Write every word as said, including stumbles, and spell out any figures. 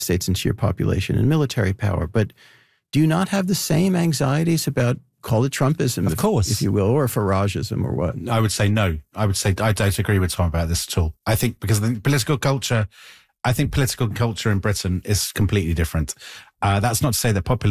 States and sheer population and military power. But do you not have the same anxieties about, call it Trumpism, of course, if, if you will, or Farageism or what? I would say no. I would say I don't agree with Tom about this at all. I think because the political culture, I think political culture in Britain is completely different. Uh, that's not to say that popular